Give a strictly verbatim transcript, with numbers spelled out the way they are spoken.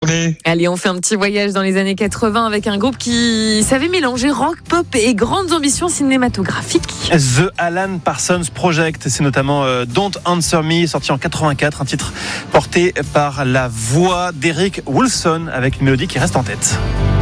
Matinée. Allez, on fait un petit voyage dans les années quatre-vingts avec un groupe qui savait mélanger rock, pop et grandes ambitions cinématographiques. The Alan Parsons Project, c'est notamment euh, Don't Answer Me, sorti en quatre-vingt-quatre, un titre porté par la voix d'Eric Woolfson avec une mélodie qui reste en tête.